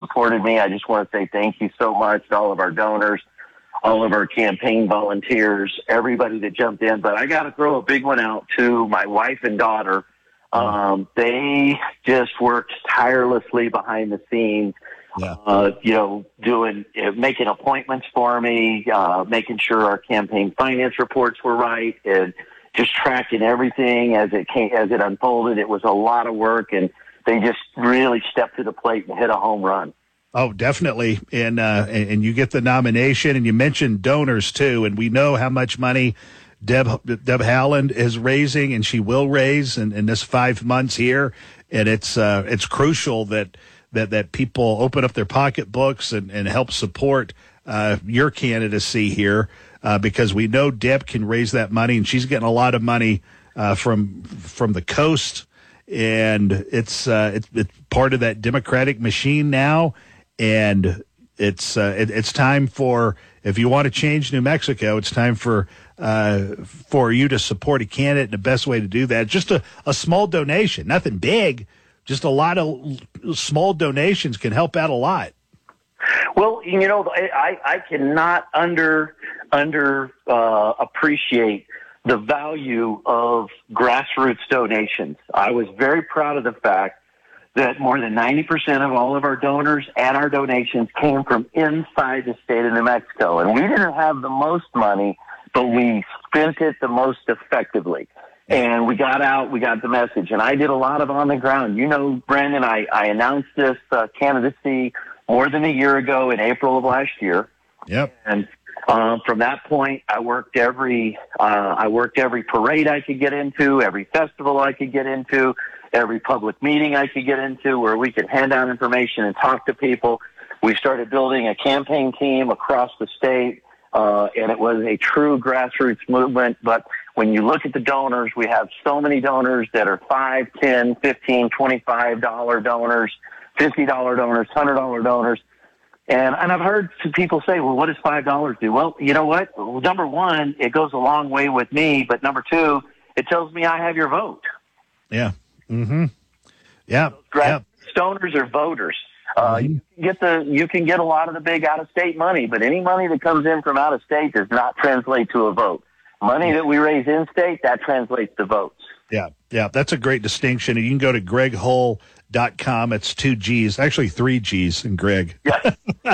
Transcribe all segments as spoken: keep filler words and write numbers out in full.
supported me. I just want to say thank you so much to all of our donors, all of our campaign volunteers, everybody that jumped in. But I got to throw a big one out to my wife and daughter. Um, they just worked tirelessly behind the scenes, yeah. uh, you know, doing, uh, making appointments for me, uh, making sure our campaign finance reports were right, and just tracking everything as it came, as it unfolded. It was a lot of work, and they just really stepped to the plate and hit a home run. Oh, definitely. And, uh, and you get the nomination, and you mentioned donors too. And we know how much money Deb, Deb Haaland is raising, and she will raise in, in this five months here. And it's, uh, it's crucial that, that, that people open up their pocketbooks and, and help support, uh, your candidacy here, uh, because we know Deb can raise that money, and she's getting a lot of money, uh, from, from the coast. And it's, uh, it's, it's part of that Democratic machine now. And it's, uh, it, it's time for, if you want to change New Mexico, it's time for, uh, for you to support a candidate. And the best way to do that, just a, a small donation, nothing big, just a lot of small donations can help out a lot. Well, you know, I, I cannot under, under, uh, appreciate the value of grassroots donations. I was very proud of the fact that more than ninety percent of all of our donors and our donations came from inside the state of New Mexico. And we didn't have the most money, but we spent it the most effectively. And we got out, we got the message. And I did a lot of on the ground. You know, Brandon, I, I announced this uh, candidacy more than a year ago in April of last year. Yep. And um, from that point, I worked every, uh, I worked every parade I could get into, every festival I could get into, every public meeting I could get into where we could hand out information and talk to people. We started building a campaign team across the state, uh, and it was a true grassroots movement. But when you look at the donors, we have so many donors that are five, ten, fifteen, twenty-five dollar donors, fifty dollar donors, one hundred dollar donors. And, and I've heard some people say, well, what does five dollars do? Well, you know what? Well, number one, it goes a long way with me. But number two, it tells me I have your vote. Yeah. Mm-hmm. Yeah. Grassroots yeah. donors are voters. Uh, mm-hmm. You can get the you can get a lot of the big out of state money, but any money that comes in from out of state does not translate to a vote. Money that we raise in state, that translates to votes. Yeah, yeah, that's a great distinction. And you can go to greg hull dot com. It's two G's, actually three G's in Greg. Yeah.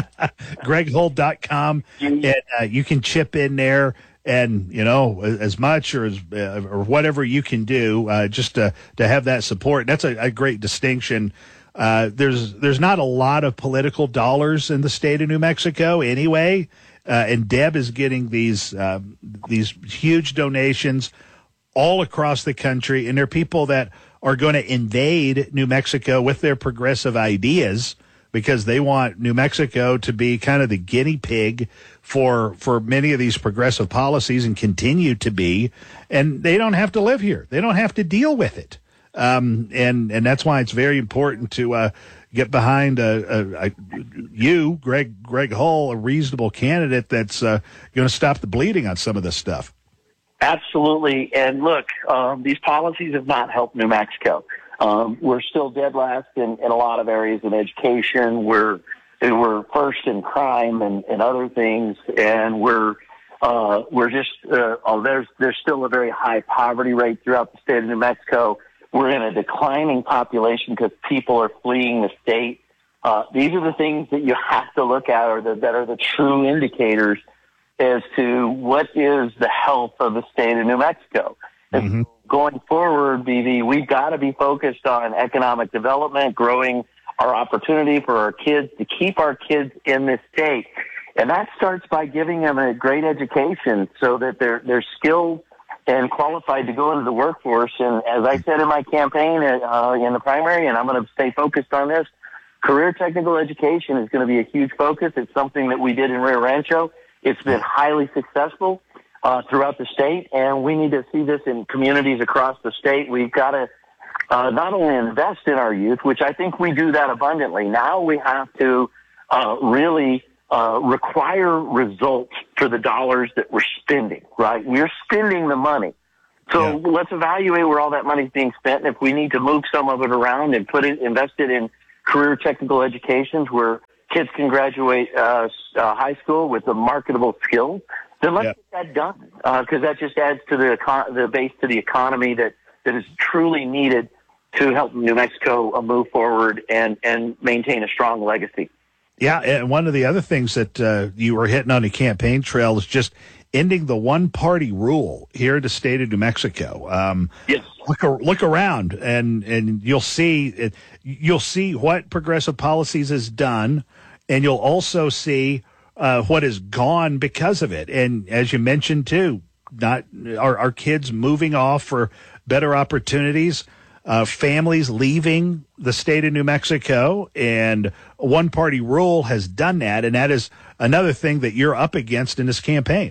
greg hull dot com, and uh, you can chip in there. And, you know, as much or as uh, or whatever you can do, uh, just to, to have that support. That's a, a great distinction. Uh, there's there's not a lot of political dollars in the state of New Mexico anyway, uh, and Deb is getting these um, these huge donations all across the country, and there are people that are going to invade New Mexico with their progressive ideas because they want New Mexico to be kind of the guinea pig for for many of these progressive policies and continue to be, and they don't have to live here. They don't have to deal with it. Um, and, and that's why it's very important to uh, get behind a, a, a, you, Greg Greg Hull, a reasonable candidate that's uh, going to stop the bleeding on some of this stuff. Absolutely. And look, um, these policies have not helped New Mexico. Um, we're still dead last in, in a lot of areas in education. We're we're first in crime and, and other things, and we're uh, we're just uh, oh, there's there's still a very high poverty rate throughout the state of New Mexico. We're in a declining population because people are fleeing the state. Uh, these are the things that you have to look at, or the, that are the true indicators as to what is the health of the state of New Mexico. Mm-hmm. Going forward, B V, we've got to be focused on economic development, growing our opportunity for our kids to keep our kids in this state. And that starts by giving them a great education so that they're, they're skilled and qualified to go into the workforce. And as I said in my campaign uh, in the primary, and I'm going to stay focused on this, career technical education is going to be a huge focus. It's something that we did in Rio Rancho. It's been highly successful uh, throughout the state, and we need to see this in communities across the state. We've got to uh, not only invest in our youth, which I think we do that abundantly. Now we have to uh, really uh, require results for the dollars that we're spending, right? We're spending the money. So yeah. Let's evaluate where all that money is being spent, and if we need to move some of it around and put it, invest it in career technical educations where kids can graduate uh, uh, high school with a marketable skill, then let's yep. get that done, because uh, that just adds to the econ- the base to the economy that, that is truly needed to help New Mexico uh, move forward and, and maintain a strong legacy. Yeah, and one of the other things that uh, you were hitting on the campaign trail is just ending the one-party rule here in the state of New Mexico. Um, yes. Look, look around, and, and you'll see it, you'll see what Progressive Policies has done, and you'll also see uh, what is gone because of it. And as you mentioned too, not our, our kids moving off for better opportunities, uh, families leaving the state of New Mexico, and a one-party rule has done that, and that is another thing that you're up against in this campaign.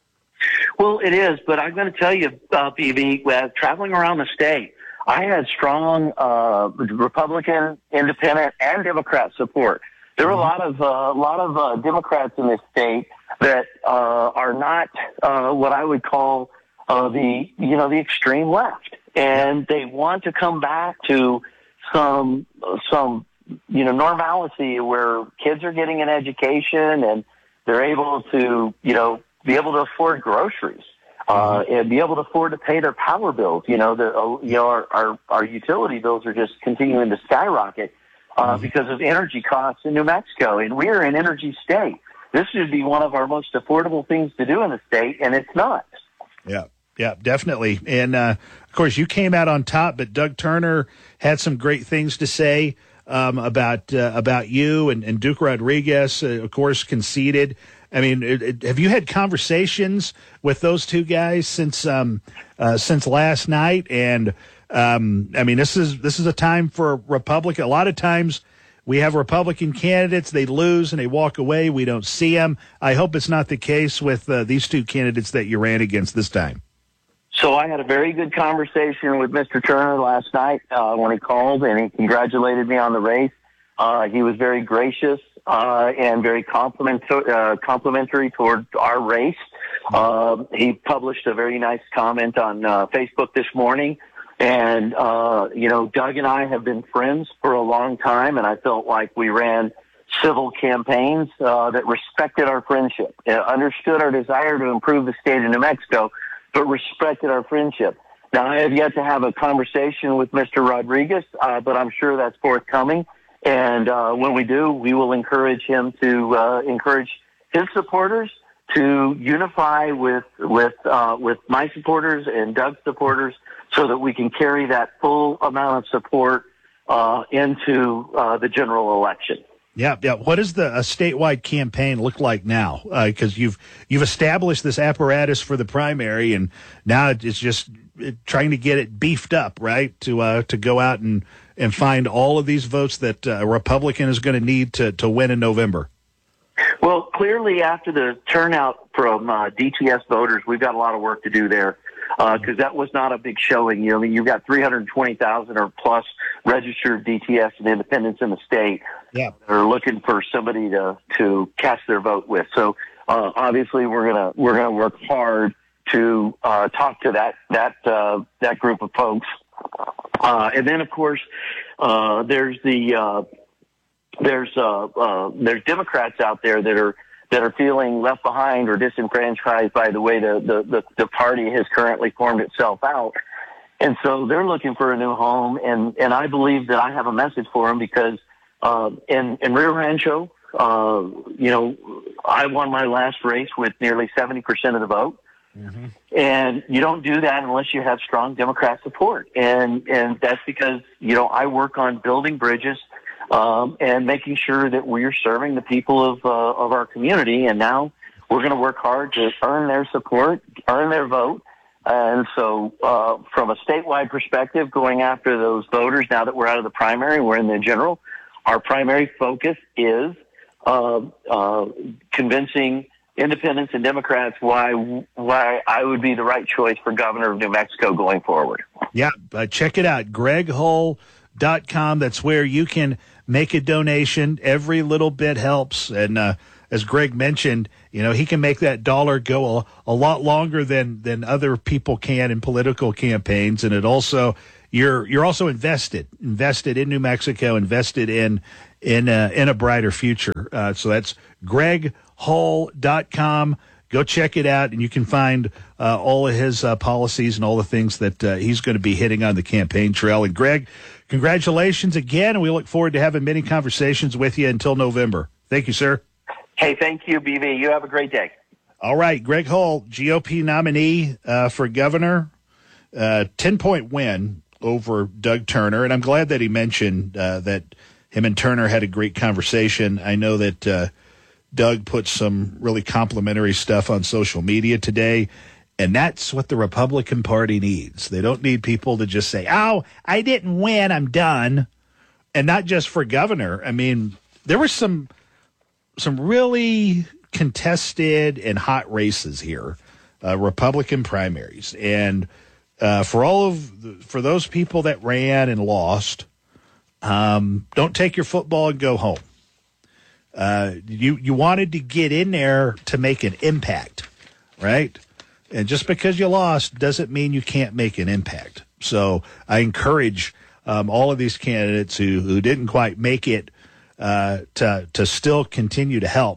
Well, it is, but I'm going to tell you, uh, B B, uh, traveling around the state, I had strong uh, Republican, Independent, and Democrat support. There are a lot of uh, a lot of uh, Democrats in this state that uh, are not uh, what I would call uh, the you know the extreme left, and they want to come back to some some you know normalcy where kids are getting an education and they're able to you know be able to afford groceries uh, and be able to afford to pay their power bills. You know the uh, you know our, our our utility bills are just continuing to skyrocket. Uh, because of energy costs in New Mexico. And we're an energy state. This should be one of our most affordable things to do in the state, and it's not. Yeah, yeah, definitely. And, uh, of course, you came out on top, but Doug Turner had some great things to say um, about uh, about you, and, and Duke Rodriguez, uh, of course, conceded. I mean, it, it, have you had conversations with those two guys since um, uh, since last night? And Um, I mean, this is this is a time for Republican. A lot of times we have Republican candidates, they lose and they walk away. We don't see them. I hope it's not the case with uh, these two candidates that you ran against this time. So I had a very good conversation with Mister Turner last night uh, when he called, and he congratulated me on the race. Uh, he was very gracious uh, and very compliment- uh, complimentary toward our race. Uh, he published a very nice comment on uh, Facebook this morning. And, uh, you know, Doug and I have been friends for a long time, and I felt like we ran civil campaigns uh, that respected our friendship, uh, understood our desire to improve the state of New Mexico, but respected our friendship. Now, I have yet to have a conversation with Mister Rodriguez, uh, but I'm sure that's forthcoming. And uh, when we do, we will encourage him to uh, encourage his supporters to unify with with uh, with my supporters and Doug's supporters, so that we can carry that full amount of support uh, into uh, the general election. Yeah, yeah. What does the a statewide campaign look like now? Because uh, you've you've established this apparatus for the primary, and now it's just trying to get it beefed up, right? To uh, to go out and, and find all of these votes that uh, a Republican is going to need to to win in November. Well, clearly after the turnout from uh, D T S voters, we've got a lot of work to do there. Because uh, that was not a big showing. You know, I mean, you've got three hundred twenty thousand or plus registered D T S and independents in the state yeah. that are looking for somebody to to cast their vote with. So uh, obviously, we're gonna we're gonna work hard to uh, talk to that that uh, that group of folks. Uh, and then, of course, uh, there's the uh, there's uh, uh, there's Democrats out there that are. that are feeling left behind or disenfranchised by the way the, the, the, the party has currently formed itself out. And so they're looking for a new home. And, and I believe that I have a message for them because uh, in, in Rio Rancho, uh, you know, I won my last race with nearly seventy percent of the vote. Mm-hmm. And you don't do that unless you have strong Democrat support. And, and that's because, you know, I work on building bridges, Um, and making sure that we're serving the people of uh, of our community. And now we're going to work hard to earn their support, earn their vote. And so uh, from a statewide perspective, going after those voters, now that we're out of the primary, we're in the general, our primary focus is uh, uh, convincing independents and Democrats why why I would be the right choice for governor of New Mexico going forward. Yeah, uh, check it out, greg hull dot com. That's where you can make a donation. Every little bit helps. And uh, as Greg mentioned, you know, he can make that dollar go a, a lot longer than, than other people can in political campaigns. And it also, you're you're also invested, invested in New Mexico, invested in in a, in a brighter future. Uh, so that's greg hull dot com. Go check it out, and you can find uh, all of his uh, policies and all the things that uh, he's going to be hitting on the campaign trail. And Greg, congratulations again, and we look forward to having many conversations with you until November. Thank you, sir. Hey, thank you, B V. You have a great day. All right, Greg Hull, G O P nominee uh, for governor, uh, ten-point win over Doug Turner, and I'm glad that he mentioned uh, that him and Turner had a great conversation. I know that uh, Doug put some really complimentary stuff on social media today, and that's what the Republican Party needs. They don't need people to just say, oh, I didn't win, I'm done. And not just for governor. I mean, there were some some really contested and hot races here, uh, Republican primaries. And uh, for all of the, for those people that ran and lost, um, don't take your football and go home. Uh, you, you wanted to get in there to make an impact, right? And just because you lost doesn't mean you can't make an impact. So I encourage um, all of these candidates who, who didn't quite make it uh, to to still continue to help.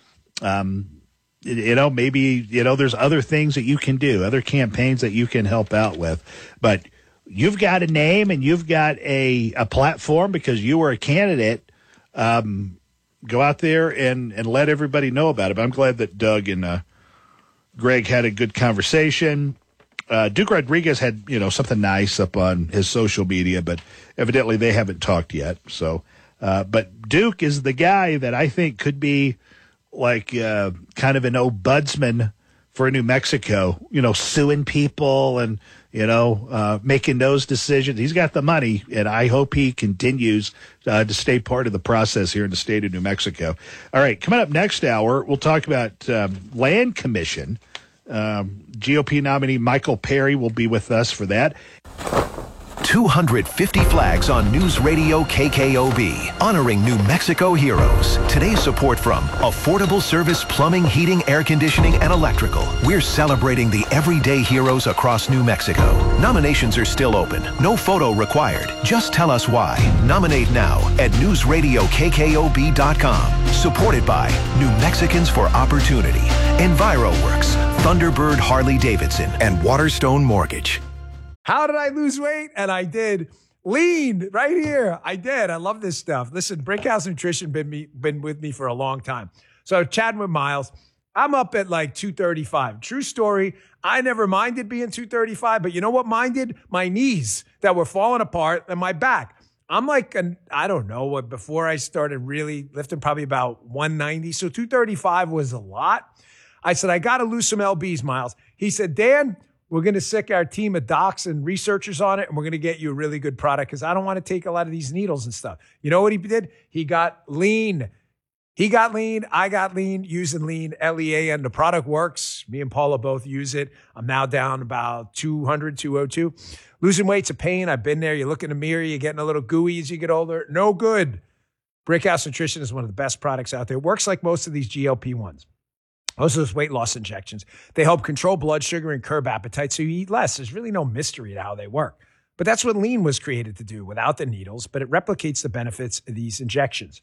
Um, you know, maybe, you know, there's other things that you can do, other campaigns that you can help out with. But you've got a name and you've got a, a platform because you were a candidate. Um Go out there and, and let everybody know about it. But I'm glad that Doug and uh, Greg had a good conversation. Uh, Duke Rodriguez had, you know, something nice up on his social media, but evidently they haven't talked yet. So, uh, but Duke is the guy that I think could be like uh, kind of an ombudsman for New Mexico, you know, suing people and, you know, uh, making those decisions. He's got the money, and I hope he continues uh, to stay part of the process here in the state of New Mexico. All right, coming up next hour, we'll talk about um, Land Commission. Um, G O P nominee Michael Perry will be with us for that. two hundred fifty flags on News Radio K K O B, honoring New Mexico heroes. Today's support from Affordable Service Plumbing, Heating, Air Conditioning, and Electrical. We're celebrating the everyday heroes across New Mexico. Nominations are still open. No photo required. Just tell us why. Nominate now at news radio k k o b dot com. Supported by New Mexicans for Opportunity, EnviroWorks, Thunderbird Harley Davidson, and Waterstone Mortgage. How did I lose weight? And I did. Lean right here. I did. I love this stuff. Listen, Brickhouse Nutrition been me been with me for a long time. So chatting with Miles, I'm up at like two thirty-five. True story. I never minded being two thirty-five, but you know what minded? My knees that were falling apart and my back. I'm like, an, I don't know what, before I started really lifting, probably about one ninety. So two thirty-five was a lot. I said, I got to lose some L Bs, Miles. He said, Dan, we're going to sick our team of docs and researchers on it, and we're going to get you a really good product because I don't want to take a lot of these needles and stuff. You know what he did? He got lean. He got lean. I got lean using lean, L E A N. The product works. Me and Paula both use it. I'm now down about two hundred, two oh two. Losing weight's a pain. I've been there. You look in the mirror, you're getting a little gooey as you get older. No good. Brickhouse Nutrition is one of the best products out there. It works like most of these G L P ones. Most of those weight loss injections. They help control blood sugar and curb appetite so you eat less. There's really no mystery to how they work. But that's what lean was created to do without the needles, but it replicates the benefits of these injections.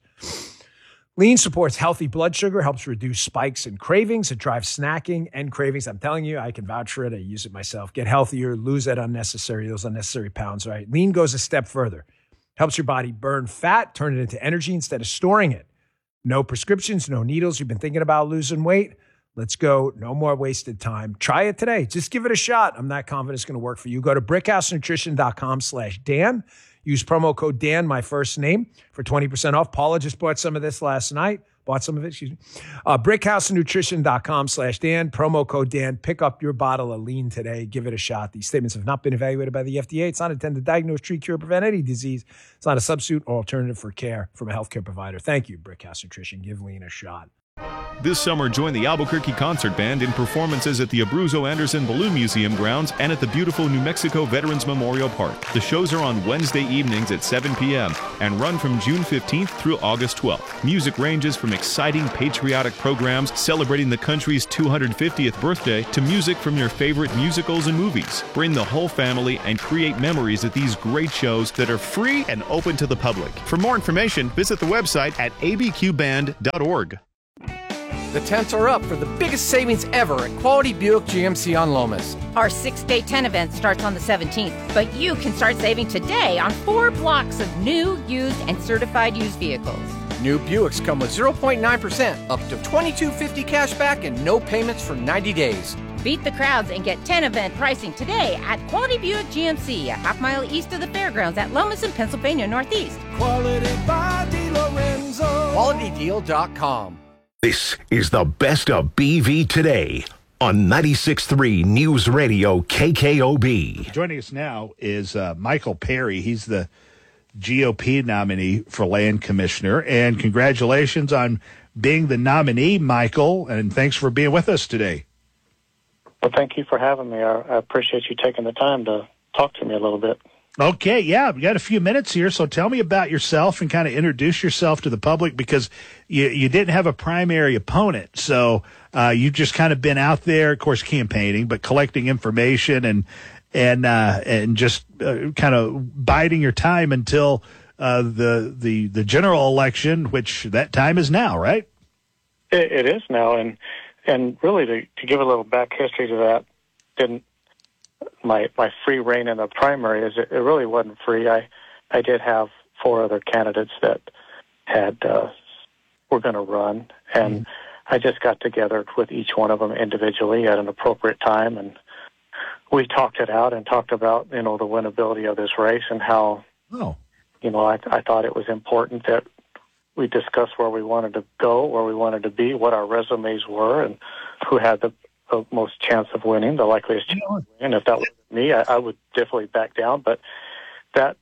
Lean supports healthy blood sugar, helps reduce spikes and cravings. It drives snacking and cravings. I'm telling you, I can vouch for it. I use it myself. Get healthier, lose that unnecessary, those unnecessary pounds, right? Lean goes a step further. Helps your body burn fat, turn it into energy instead of storing it. No prescriptions, no needles. You've been thinking about losing weight? Let's go. No more wasted time. Try it today. Just give it a shot. I'm not confident it's going to work for you. Go to brickhousenutrition.com slash Dan. Use promo code Dan, my first name, for twenty percent off. Paula just bought some of this last night. Bought some of it, excuse me. Uh, brickhousenutrition.com slash Dan. Promo code Dan. Pick up your bottle of lean today. Give it a shot. These statements have not been evaluated by the F D A. It's not intended to diagnose, treat, cure, prevent any disease. It's not a substitute or alternative for care from a healthcare provider. Thank you, Brickhouse Nutrition. Give lean a shot. This summer, join the Albuquerque Concert Band in performances at the Abruzzo Anderson Balloon Museum grounds and at the beautiful New Mexico Veterans Memorial Park. The shows are on Wednesday evenings at seven p.m. and run from June fifteenth through August twelfth. Music ranges from exciting patriotic programs celebrating the country's two hundred fiftieth birthday to music from your favorite musicals and movies. Bring the whole family and create memories at these great shows that are free and open to the public. For more information, visit the website at a b q band dot org. The tents are up for the biggest savings ever at Quality Buick G M C on Lomas. Our six-day tent event starts on the seventeenth, but you can start saving today on four blocks of new, used, and certified used vehicles. New Buicks come with zero point nine percent, up to twenty-two fifty cash back, and no payments for ninety days. Beat the crowds and get tent event pricing today at Quality Buick G M C, a half mile east of the fairgrounds at Lomas in Pennsylvania Northeast. Quality by DeLorenzo. quality deal dot com. This is the best of B V today on ninety-six point three News Radio K K O B. Joining us now is uh, Michael Perry. He's the G O P nominee for land commissioner. And congratulations on being the nominee, Michael. And thanks for being with us today. Well, thank you for having me. I, I appreciate you taking the time to talk to me a little bit. Okay, yeah, we got a few minutes here, so tell me about yourself and kind of introduce yourself to the public, because you you didn't have a primary opponent, so uh, you've just kind of been out there, of course, campaigning, but collecting information and and uh, and just uh, kind of biding your time until uh, the the the general election, which that time is now, right? It, it is now, and and really to, to give a little back history to that, didn't. My my free reign in the primary is it, it really wasn't free. I I did have four other candidates that had uh, were going to run, and mm-hmm. I just got together with each one of them individually at an appropriate time, and we talked it out and talked about you know the winnability of this race and how oh. you know I I thought it was important that we discuss where we wanted to go, where we wanted to be, what our resumes were, and who had the the most chance of winning, the likeliest chance of winning. If that was me, I, I would definitely back down. But that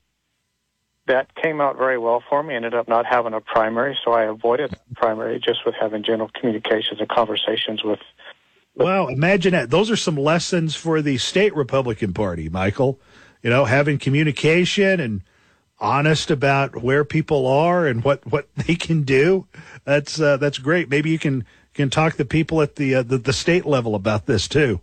that came out very well for me. Ended up not having a primary, so I avoided the primary just with having general communications and conversations with. with well, imagine that. Those are some lessons for the state Republican Party, Michael. You know, having communication and honest about where people are and what, what they can do. That's uh, that's great. Maybe you can. can talk to people at the, uh, the the state level about this too.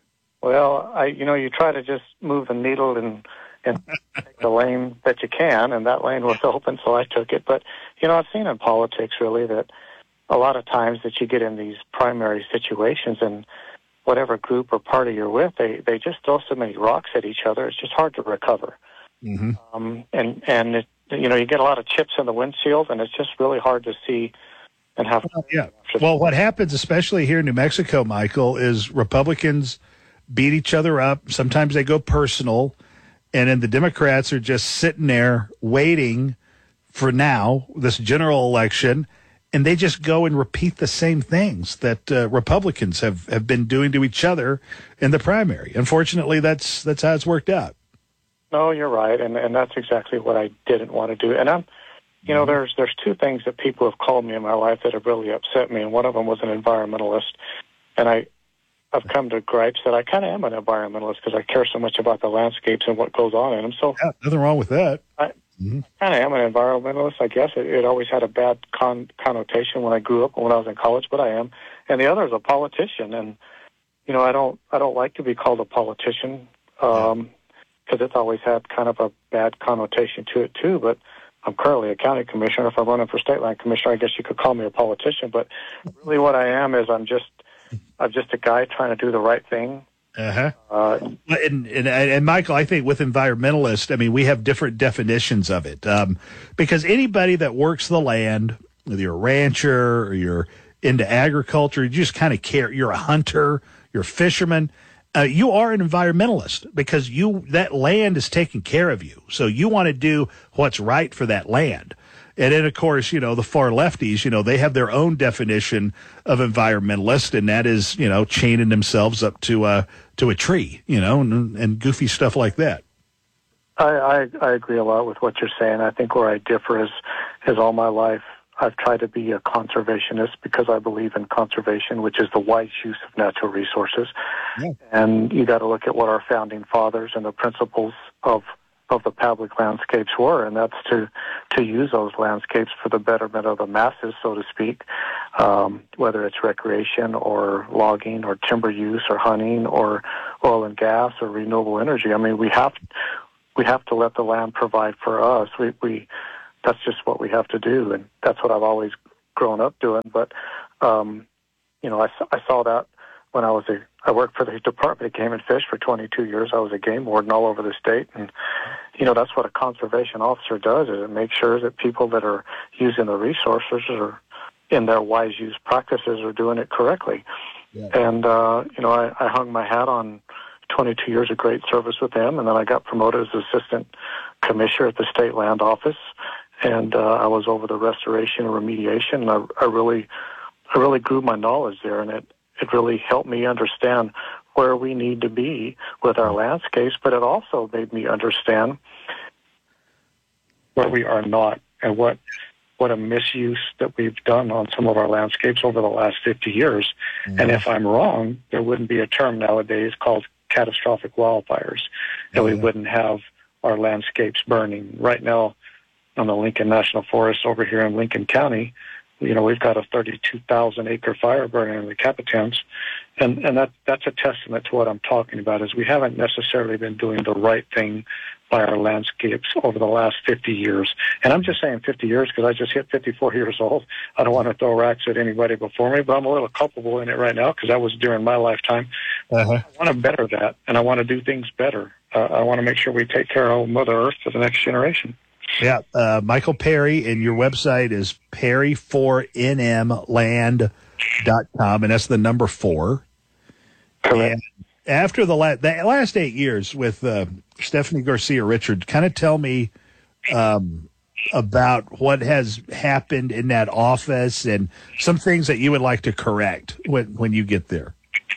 Well, I you know you try to just move the needle and and take the lane that you can, and that lane was open, so I took it. But you know I've seen in politics really that a lot of times that you get in these primary situations, and whatever group or party you're with, they they just throw so many rocks at each other. It's just hard to recover. Mm-hmm. Um, and and it, you know you get a lot of chips in the windshield, and it's just really hard to see. And have well, yeah. Well, what happens, especially here in New Mexico, Michael, is Republicans beat each other up. Sometimes they go personal, and then the Democrats are just sitting there waiting for now this general election, and they just go and repeat the same things that uh, Republicans have, have been doing to each other in the primary. Unfortunately, that's that's how it's worked out. No, you're right, and and that's exactly what I didn't want to do. And I'm. You know, there's there's two things that people have called me in my life that have really upset me, and one of them was an environmentalist. And I, I've come to gripes that I kind of am an environmentalist because I care so much about the landscapes and what goes on in them. So yeah, nothing wrong with that. I mm-hmm. kind of am an environmentalist, I guess. It, it always had a bad con- connotation when I grew up and when I was in college, but I am. And the other is a politician, and you know, I don't I don't like to be called a politician because um, it's always had kind of a bad connotation to it too, but. I'm currently a county commissioner. If I'm running for state land commissioner, I guess you could call me a politician. But really what I am is I'm just I'm just a guy trying to do the right thing. Uh-huh. Uh, and, and, and, Michael, I think with environmentalist, I mean, we have different definitions of it. Um, because anybody that works the land, whether you're a rancher or you're into agriculture, you just kind of care. You're a hunter, you're a fisherman. Uh, you are an environmentalist because you that land is taking care of you. So you want to do what's right for that land. And then, of course, you know, the far lefties, you know, they have their own definition of environmentalist, and that is, you know, chaining themselves up to a, to a tree, you know, and, and goofy stuff like that. I, I, I agree a lot with what you're saying. I think where I differ is, is all my life I've tried to be a conservationist because I believe in conservation, which is the wise use of natural resources. Yeah. And you got to look at what our founding fathers and the principles of of the public landscapes were, and that's to to use those landscapes for the betterment of the masses, so to speak, um, whether it's recreation or logging or timber use or hunting or oil and gas or renewable energy. I mean, we have we have to let the land provide for us. We we that's just what we have to do, and that's what I've always grown up doing. But um, you know, I, I saw that when I was a I worked for the Department of Game and Fish for twenty-two years. I was a game warden all over the state, and you know that's what a conservation officer does: is it makes sure that people that are using the resources are in their wise use practices are doing it correctly. Yeah. And uh, you know, I, I hung my hat on twenty-two years of great service with them, and then I got promoted as assistant commissioner at the state land office, and uh, I was over the restoration and remediation. And I, I really, I really grew my knowledge there, and it. It really helped me understand where we need to be with our landscapes, but it also made me understand where we are not and what what a misuse that we've done on some of our landscapes over the last fifty years. Mm-hmm. And if I'm wrong, there wouldn't be a term nowadays called catastrophic wildfires, and mm-hmm. we wouldn't have our landscapes burning. Right now, on the Lincoln National Forest over here in Lincoln County, you know, we've got a thirty-two thousand acre fire burning in the Capitans, and and that that's a testament to what I'm talking about. Is we haven't necessarily been doing the right thing by our landscapes over the last fifty years. And I'm just saying fifty years because I just hit fifty-four years old. I don't want to throw rocks at anybody before me, but I'm a little culpable in it right now because that was during my lifetime. Uh-huh. I want to better that, and I want to do things better. Uh, I want to make sure we take care of Mother Earth for the next generation. Yeah, uh, Michael Perry, and your website is perry four n m land dot com, and that's the number four. Correct. And after the, la- the last eight years with uh, Stephanie Garcia Richard, kind of tell me um, about what has happened in that office and some things that you would like to correct when, when you get there.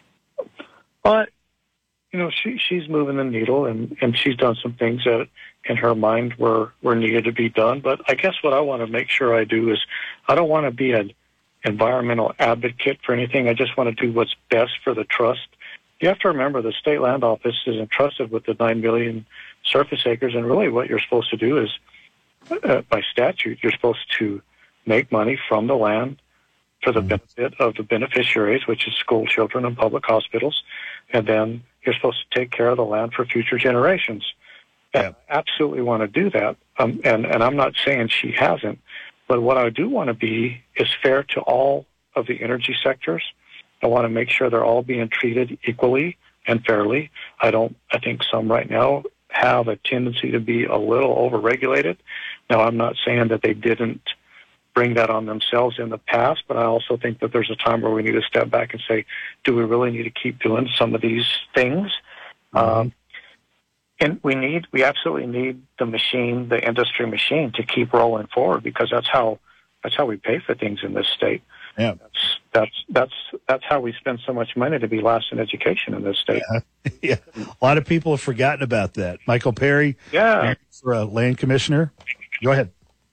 But, you know, she she's moving the needle, and, and she's done some things that in her mind were, were needed to be done. But I guess what I want to make sure I do is I don't want to be an environmental advocate for anything. I just want to do what's best for the trust. You have to remember the state land office is entrusted with the nine million surface acres, and really what you're supposed to do is, uh, by statute, you're supposed to make money from the land for the benefit of the beneficiaries, which is school children and public hospitals, and then you're supposed to take care of the land for future generations. Yeah. I absolutely want to do that, um, and, and I'm not saying she hasn't, but what I do want to be is fair to all of the energy sectors. I want to make sure they're all being treated equally and fairly. I don't. I think some right now have a tendency to be a little overregulated. Now, I'm not saying that they didn't bring that on themselves in the past, but I also think that there's a time where we need to step back and say, do we really need to keep doing some of these things? Mm-hmm. Um, And we need, we absolutely need the machine, the industry machine, to keep rolling forward because that's how, that's how we pay for things in this state. Yeah, that's that's that's that's how we spend so much money to be last in education in this state. Yeah, yeah. A lot of people have forgotten about that. Michael Perry, yeah, for a land commissioner. Go ahead.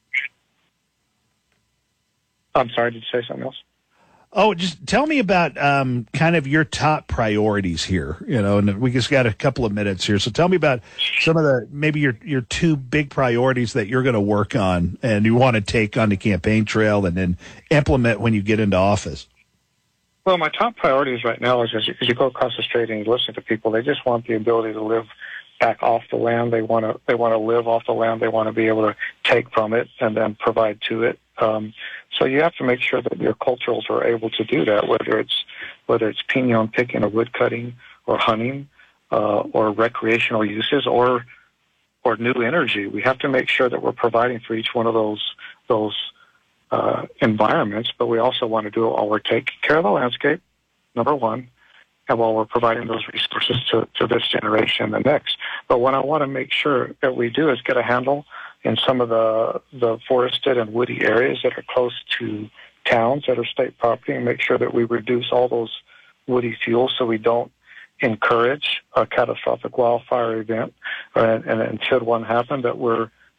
I'm sorry. Did you say something else? Oh, just tell me about um, kind of your top priorities here, you know, and we just got a couple of minutes here. So tell me about some of the, maybe your, your two big priorities that you're going to work on and you want to take on the campaign trail and then implement when you get into office. Well, my top priorities right now is as you, as you go across the street and you listen to people, they just want the ability to live back off the land. They want to, they want to live off the land. They want to be able to take from it and then provide to it. Um, so you have to make sure that your culturals are able to do that, whether it's whether it's pinon picking or wood cutting or hunting uh, or recreational uses or or new energy. We have to make sure that we're providing for each one of those those uh, environments, but we also want to do it while we're taking care of the landscape, number one, and while we're providing those resources to, to this generation and the next. But what I want to make sure that we do is get a handle in some of the, the forested and woody areas that are close to towns that are state property and make sure that we reduce all those woody fuels so we don't encourage a catastrophic wildfire event. And, and, and should one happen, that we're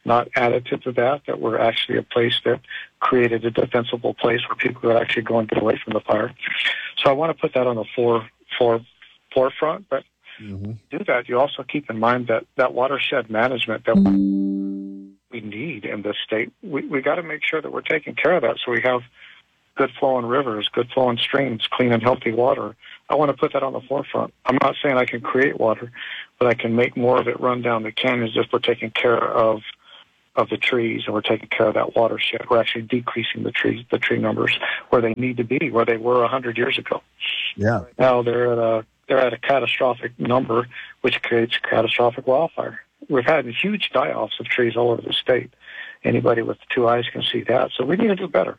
not additive to that, that were actually a place that created a defensible place where people could actually go and get away from the fire. So I want to put that on the fore, fore, forefront, but mm-hmm. do that. You also keep in mind that that watershed management that we need in this state, we, we got to make sure that we're taking care of that so we have good flowing rivers, good flowing streams, clean and healthy water. I want to put that on the forefront. I'm not saying I can create water, but I can make more of it run down the canyons if we're taking care of of the trees and we're taking care of that watershed. We're actually decreasing the trees, the tree numbers where they need to be, where they were a hundred years ago. Yeah. Right now they're at a they're at a catastrophic number, which creates catastrophic wildfire. We've had huge die-offs of trees all over the state. Anybody with two eyes can see that. So we need to do better.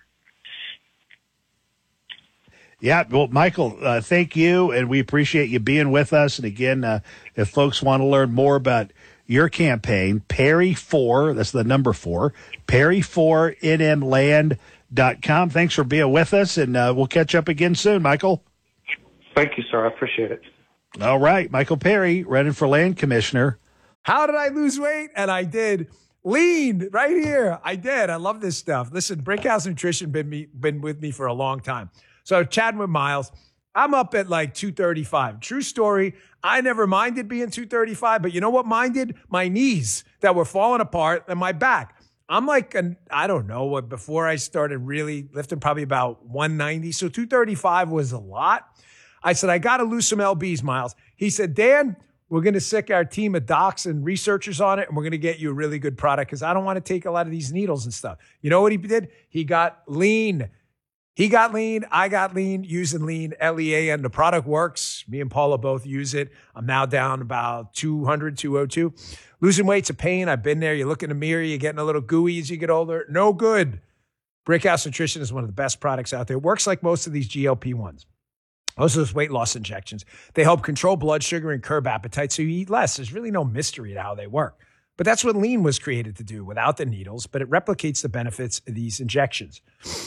Yeah, well, Michael, uh, thank you, and we appreciate you being with us. And again, uh, if folks want to learn more about your campaign, Perry four, that's the number four, Perry four N M land dot com. Thanks for being with us, and uh, we'll catch up again soon, Michael. Thank you, sir. I appreciate it. All right, Michael Perry, running for land commissioner. How did I lose weight? And I did. Lean right here. I did. I love this stuff. Listen, Brickhouse Nutrition been me been with me for a long time. So chatting with Miles, I'm up at like two thirty-five. True story. I never minded being two thirty-five, but you know what minded? My knees that were falling apart and my back. I'm like, an, I don't know what, before I started really lifting, probably about one ninety. So two thirty-five was a lot. I said, I got to lose some L Bs, Miles. He said, Dan, we're going to sick our team of docs and researchers on it, and we're going to get you a really good product because I don't want to take a lot of these needles and stuff. You know what he did? He got lean. He got lean. I got lean, using lean, L E A N. The product works. Me and Paula both use it. I'm now down about two hundred, two oh two. Losing weight's a pain. I've been there. You look in the mirror, you're getting a little gooey as you get older. No good. Brickhouse Nutrition is one of the best products out there. It works like most of these G L P ones. Most of those weight loss injections. They help control blood sugar and curb appetite so you eat less. There's really no mystery to how they work. But that's what lean was created to do without the needles, but it replicates the benefits of these injections.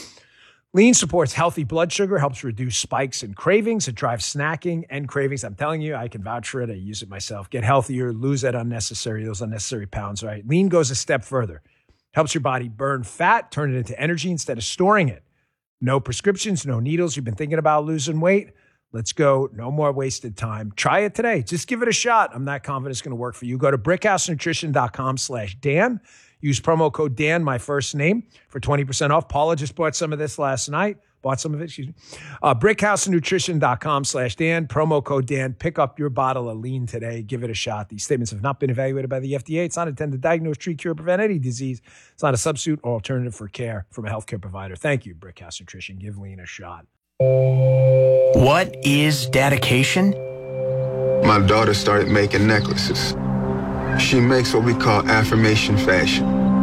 Lean supports healthy blood sugar, helps reduce spikes and cravings. It drives snacking and cravings. I'm telling you, I can vouch for it. I use it myself. Get healthier, lose that unnecessary, those unnecessary pounds, right? Lean goes a step further. Helps your body burn fat, turn it into energy instead of storing it. No prescriptions, no needles. You've been thinking about losing weight? Let's go. No more wasted time. Try it today. Just give it a shot. I'm not confident it's going to work for you. Go to brickhousenutrition.com slash Dan. Use promo code Dan, my first name, for twenty percent off. Paula just bought some of this last night. Bought some of it, excuse me. Uh, brickhousenutrition.com slash Dan. Promo code Dan. Pick up your bottle of lean today. Give it a shot. These statements have not been evaluated by the F D A. It's not intended to diagnose, treat, cure, prevent any disease. It's not a substitute or alternative for care from a healthcare provider. Thank you, Brickhouse Nutrition. Give lean a shot. What is dedication? My daughter started making necklaces. She makes what we call affirmation fashion.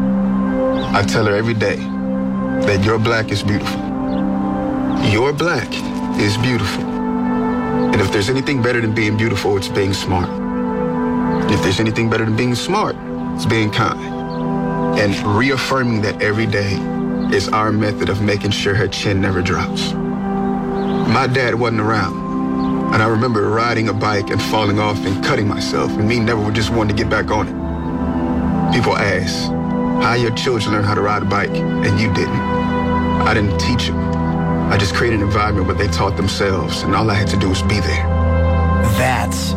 I tell her every day that your black is beautiful. Your black is beautiful. And if there's anything better than being beautiful, it's being smart. If there's anything better than being smart, it's being kind. And reaffirming that every day is our method of making sure her chin never drops. My dad wasn't around. And I remember riding a bike and falling off and cutting myself, and me never just wanted to get back on it. People ask, how your children learn how to ride a bike, and you didn't. I didn't teach them. I just created an environment where they taught themselves, and all I had to do was be there. That's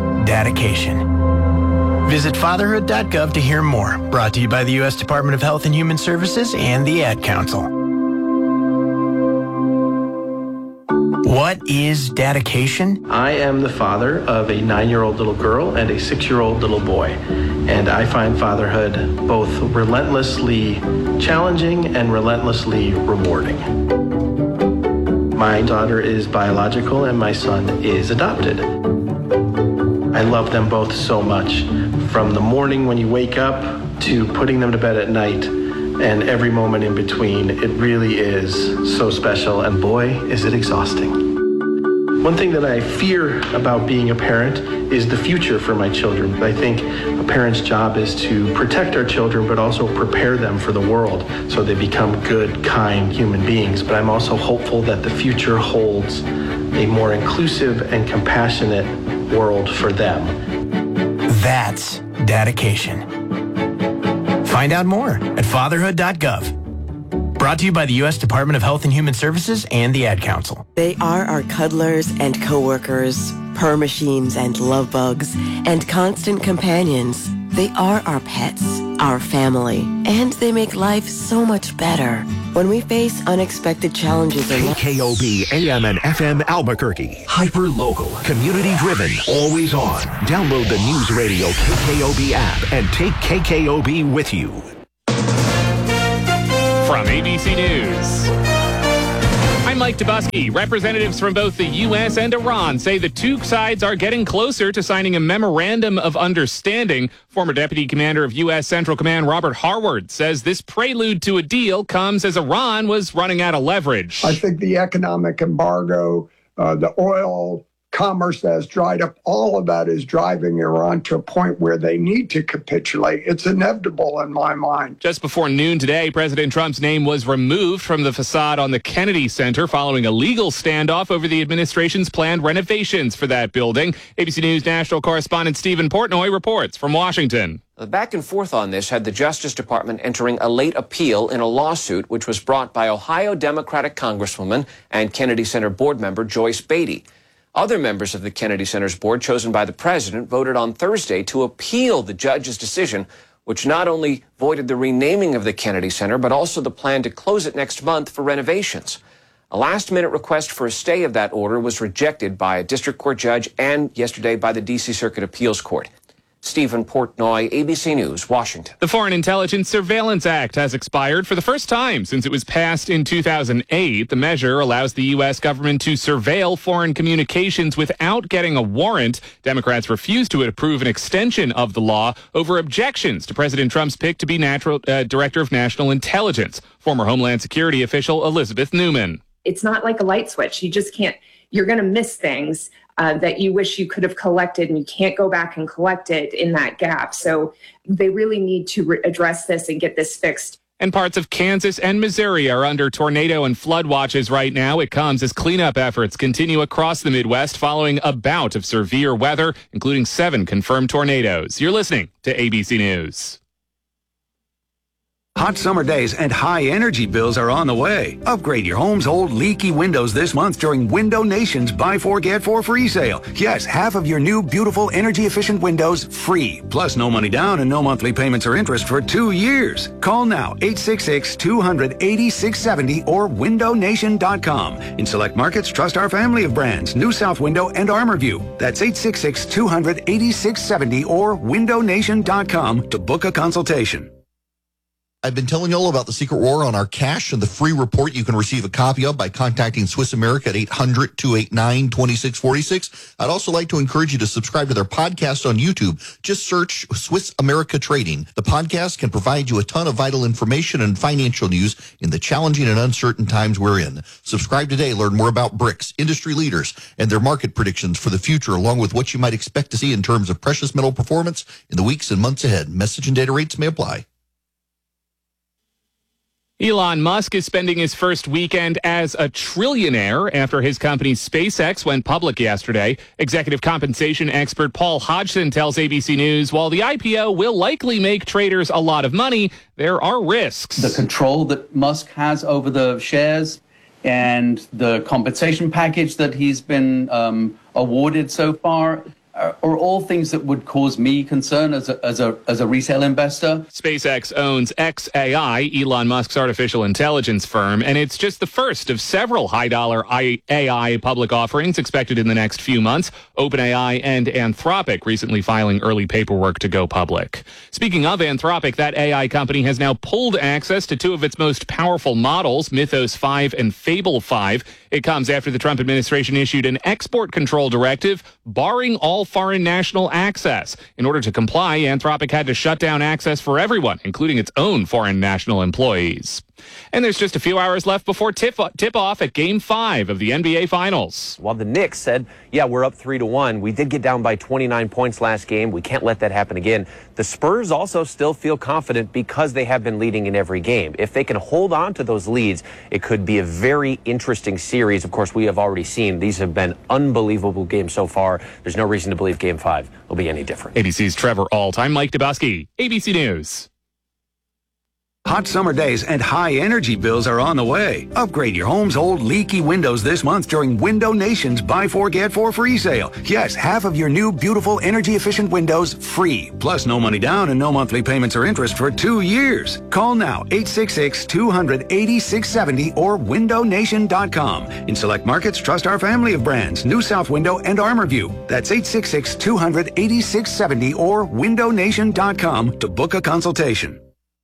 dedication. Visit fatherhood dot gov to hear more. Brought to you by the U S Department of Health and Human Services and the Ad Council. What is dedication? I am the father of a nine-year-old little girl and a six-year-old little boy, and I find fatherhood both relentlessly challenging and relentlessly rewarding. My daughter is biological and my son is adopted. I love them both so much, from the morning when you wake up to putting them to bed at night, and every moment in between. It really is so special, and boy, is it exhausting. One thing that I fear about being a parent is the future for my children. I think a parent's job is to protect our children, but also prepare them for the world so they become good, kind human beings. But I'm also hopeful that the future holds a more inclusive and compassionate world for them. That's dedication. Find out more at fatherhood dot gov. Brought to you by the U S Department of Health and Human Services and the Ad Council. They are our cuddlers and coworkers, purr machines and love bugs, and constant companions. They are our pets, our family, and they make life so much better. When we face unexpected challenges in K K O B A M and F M Albuquerque. Hyper local, community driven, always on. Download the News Radio K K O B app and take K K O B with you. From A B C News, I'm Mike Dubusky. Representatives from both the U S and Iran say the two sides are getting closer to signing a memorandum of understanding. Former Deputy Commander of U S Central Command Robert Harward says this prelude to a deal comes as Iran was running out of leverage. I think the economic embargo, uh, the oil commerce that has dried up, all of that is driving Iran to a point where they need to capitulate. It's inevitable in my mind. Just before noon today, President Trump's name was removed from the facade on the Kennedy Center following a legal standoff over the administration's planned renovations for that building. A B C News national correspondent Stephen Portnoy reports from Washington. The back and forth on this had the Justice Department entering a late appeal in a lawsuit which was brought by Ohio Democratic Congresswoman and Kennedy Center board member Joyce Beatty. Other members of the Kennedy Center's board chosen by the president voted on Thursday to appeal the judge's decision, which not only voided the renaming of the Kennedy Center, but also the plan to close it next month for renovations. A last-minute request for a stay of that order was rejected by a district court judge and yesterday by the D C Circuit Appeals Court. Stephen Portnoy, A B C News, Washington. The Foreign Intelligence Surveillance Act has expired for the first time since it was passed in two thousand eight. The measure allows the U S government to surveil foreign communications without getting a warrant. Democrats refused to approve an extension of the law over objections to President Trump's pick to be natural, uh, Director of National Intelligence. Former Homeland Security official Elizabeth Newman. It's not like a light switch. You just can't, you're going to miss things Uh, that you wish you could have collected, and you can't go back and collect it in that gap. So they really need to re- address this and get this fixed. And parts of Kansas and Missouri are under tornado and flood watches right now. It comes as cleanup efforts continue across the Midwest following a bout of severe weather, including seven confirmed tornadoes. You're listening to A B C News. Hot summer days and high energy bills are on the way. Upgrade your home's old leaky windows this month during Window Nation's Buy Four, Get Four free sale. Yes, half of your new beautiful energy efficient windows free. Plus no money down and no monthly payments or interest for two years. Call now eight six six, two hundred, eighty-six seventy or window nation dot com. In select markets, trust our family of brands, New South Window and ArmorView. That's eight six six, two hundred, eighty-six seventy or window nation dot com to book a consultation. I've been telling you all about the secret war on our cash and the free report you can receive a copy of by contacting Swiss America at eight hundred, two eight nine, two six four six. I'd also like to encourage you to subscribe to their podcast on YouTube. Just search Swiss America Trading. The podcast can provide you a ton of vital information and financial news in the challenging and uncertain times we're in. Subscribe today. Learn more about BRICS, industry leaders, and their market predictions for the future, along with what you might expect to see in terms of precious metal performance in the weeks and months ahead. Message and data rates may apply. Elon Musk is spending his first weekend as a trillionaire after his company SpaceX went public yesterday. Executive compensation expert Paul Hodgson tells A B C News, while the I P O will likely make traders a lot of money, there are risks. The control that Musk has over the shares and the compensation package that he's been um, awarded so far are all things that would cause me concern as a, as a as a retail investor. SpaceX owns X A I, Elon Musk's artificial intelligence firm, and it's just the first of several high-dollar A I public offerings expected in the next few months. OpenAI and Anthropic recently filing early paperwork to go public. Speaking of Anthropic, that A I company has now pulled access to two of its most powerful models, Mythos five and Fable five. It comes after the Trump administration issued an export control directive barring all foreign national access. In order to comply, Anthropic had to shut down access for everyone, including its own foreign national employees. And there's just a few hours left before tip-off at Game five of the N B A Finals. While the Knicks said, yeah, we're up three to one, we did get down by twenty-nine points last game. We can't let that happen again. The Spurs also still feel confident because they have been leading in every game. If they can hold on to those leads, it could be a very interesting series. Of course, we have already seen these have been unbelievable games so far. There's no reason to believe Game five will be any different. A B C's Trevor Ault. I'm Mike Dubusky, A B C News. Hot summer days and high energy bills are on the way. Upgrade your home's old leaky windows this month during Window Nation's Buy Four Get Four free sale. Yes, half of your new beautiful energy efficient windows free. Plus no money down and no monthly payments or interest for two years. Call now eight six six, two hundred, eighty-six seventy or window nation dot com. In select markets, trust our family of brands, New South Window and ArmorView. That's eight six six, two hundred, eighty-six seventy or window nation dot com to book a consultation.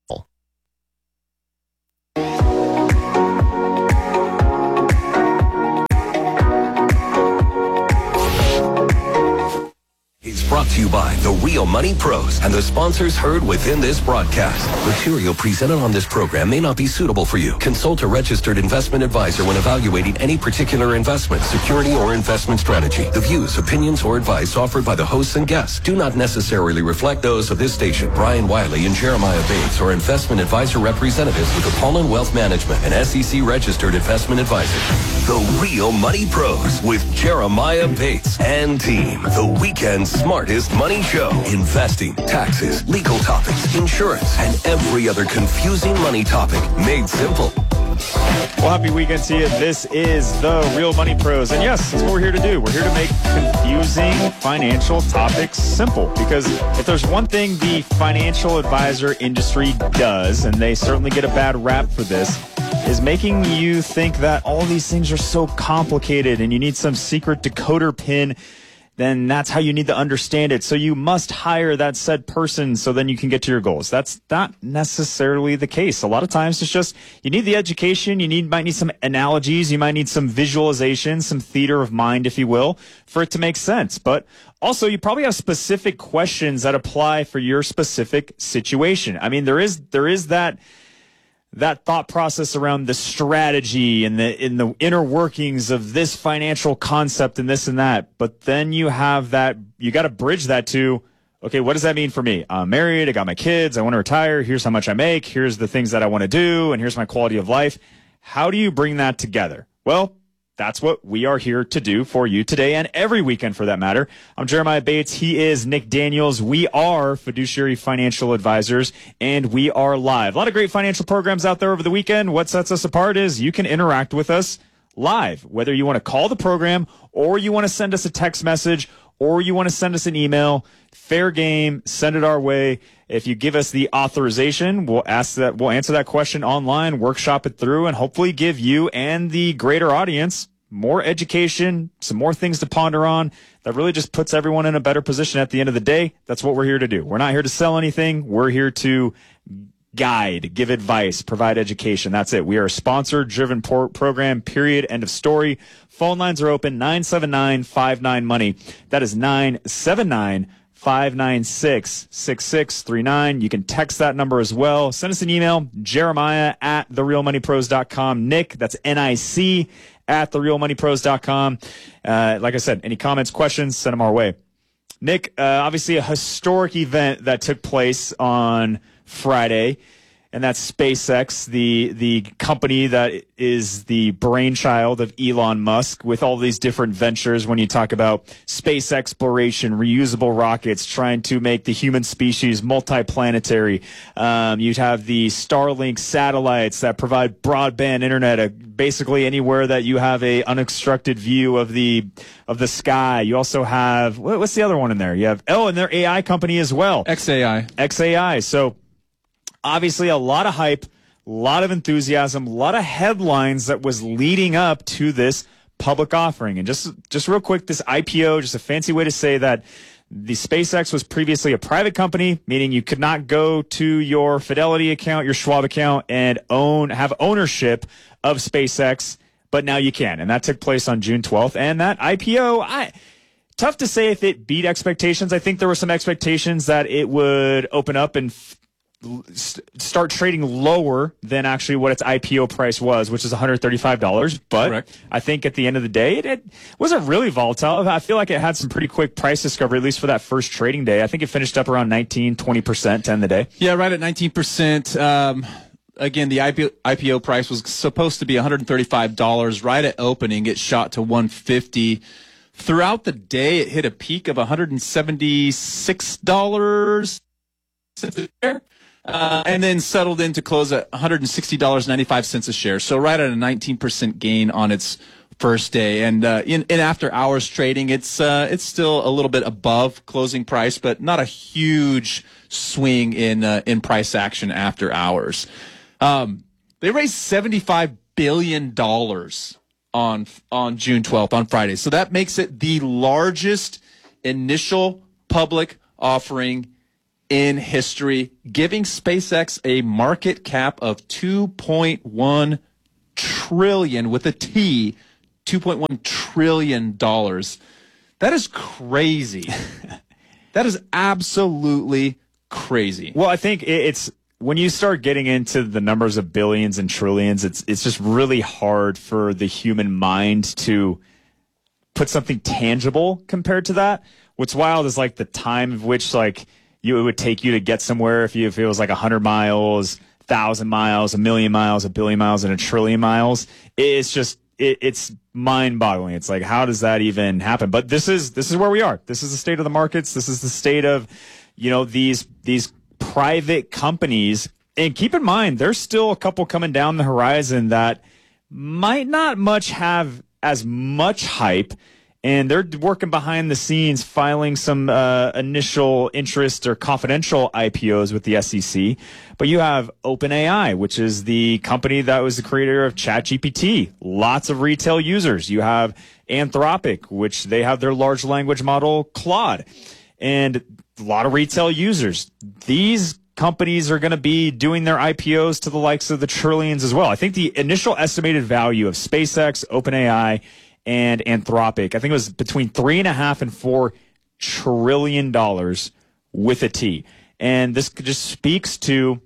Is brought to you by the Real Money Pros and the sponsors heard within this broadcast. Material presented on this program may not be suitable for you. Consult a registered investment advisor when evaluating any particular investment, security, or investment strategy. The views, opinions, or advice offered by the hosts and guests do not necessarily reflect those of this station. Brian Wiley and Jeremiah Bates are investment advisor representatives with Apollon Wealth Management, an S E C registered investment advisor. The Real Money Pros with Jeremiah Bates and team. The weekend's smartest money show. Investing, taxes, legal topics, insurance, and every other confusing money topic made simple. Well, happy weekend to you. This is the Real Money Pros. And yes, that's what we're here to do. We're here to make confusing financial topics simple. Because if there's one thing the financial advisor industry does, and they certainly get a bad rap for this, is making you think that all these things are so complicated and you need some secret decoder pin, then that's how you need to understand it. So you must hire that said person so then you can get to your goals. That's not necessarily the case. A lot of times it's just you need the education, you need might need some analogies, you might need some visualization, some theater of mind, if you will, for it to make sense. But also you probably have specific questions that apply for your specific situation. I mean, there is there is that that thought process around the strategy and the in the inner workings of this financial concept and this and that. But then you have that, you got to bridge that to, okay, what does that mean for me? I'm married, I got my kids, I want to retire, here's how much I make, here's the things that I want to do, and here's my quality of life. How do you bring that together? Well, that's what we are here to do for you today and every weekend for that matter. I'm Jeremiah Bates. He is Nick Daniels. We are Fiduciary Financial Advisors, and we are live. A lot of great financial programs out there over the weekend. What sets us apart is you can interact with us live, whether you want to call the program or you want to send us a text message or you want to send us an email. Fair game. Send it our way. If you give us the authorization, we'll ask that, we'll answer that question online, workshop it through, and hopefully give you and the greater audience more education, some more things to ponder on that really just puts everyone in a better position at the end of the day. That's what we're here to do. We're not here to sell anything. We're here to guide, give advice, provide education. That's it. We are a sponsored driven por- program, period, end of story. Phone lines are open, nine seven nine, five nine, money. That is nine seven nine, five nine six, six six three nine. You can text that number as well. Send us an email, Jeremiah at the real money pros dot com. Nick, that's N I C, at the real money pros dot com. Uh, like I said, any comments, questions, send them our way. Nick, uh, obviously a historic event that took place on Friday, and that's SpaceX, the the company that is the brainchild of Elon Musk with all these different ventures. When you talk about space exploration, reusable rockets, trying to make the human species multiplanetary. Um, you'd have the Starlink satellites that provide broadband internet, uh, basically anywhere that you have a unobstructed view of the of the sky. You also have, what, what's the other one in there? You have, oh, and their A I company as well. X A I. X A I. So obviously a lot of hype, a lot of enthusiasm, a lot of headlines that was leading up to this public offering. And just just real quick, this I P O, just a fancy way to say that the SpaceX was previously a private company, meaning you could not go to your Fidelity account, your Schwab account, and own have ownership of SpaceX, but now you can. And that took place on June twelfth. And that I P O, I tough to say if it beat expectations. I think there were some expectations that it would open up and f- start trading lower than actually what its I P O price was, which is one hundred thirty-five dollars. But Correct. I think at the end of the day, it, it wasn't really volatile. I feel like it had some pretty quick price discovery, at least for that first trading day. I think it finished up around nineteen, twenty percent to end the day. Yeah, right at nineteen percent. Um, again, the I P O price was supposed to be one hundred thirty-five dollars. Right at opening, it shot to one hundred fifty dollars. Throughout the day, it hit a peak of one hundred seventy-six dollars. Uh, and then settled in to close at one hundred sixty dollars and ninety-five cents a share. So right at a nineteen percent gain on its first day. And uh, in, in after hours trading, it's uh, it's still a little bit above closing price, but not a huge swing in uh, in price action after hours. Um, they raised seventy-five billion dollars on on June twelfth, on Friday. So that makes it the largest initial public offering in history, giving SpaceX a market cap of two point one trillion with a T, two point one trillion dollars. That is crazy. That is absolutely crazy. Well, I think it's when you start getting into the numbers of billions and trillions, it's it's just really hard for the human mind to put something tangible compared to that. What's wild is like the time of which like you it would take you to get somewhere if you if it was like a hundred miles, thousand miles, a million miles, a billion miles, and a trillion miles. It's just it, it's mind-boggling. It's like, how does that even happen? But this is this is where we are. This is the state of the markets. This is the state of, you know, these these private companies. And keep in mind, there's still a couple coming down the horizon that might not much have as much hype. And they're working behind the scenes, filing some uh, initial interest or confidential I P Os with the S E C. But you have OpenAI, which is the company that was the creator of ChatGPT. Lots of retail users. You have Anthropic, which they have their large language model, Claude. And a lot of retail users. These companies are going to be doing their I P Os to the likes of the trillions as well. I think the initial estimated value of SpaceX, OpenAI, and Anthropic, I think it was between three and a half and four trillion dollars with a T. And this just speaks to